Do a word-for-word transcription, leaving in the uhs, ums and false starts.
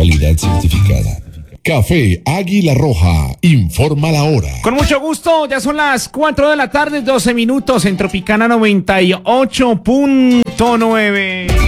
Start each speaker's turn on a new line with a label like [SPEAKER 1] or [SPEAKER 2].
[SPEAKER 1] calidad certificada. Café Águila Roja, informa la hora.
[SPEAKER 2] Con mucho gusto, ya son las cuatro de la tarde, doce minutos en Tropicana noventa y ocho punto nueve.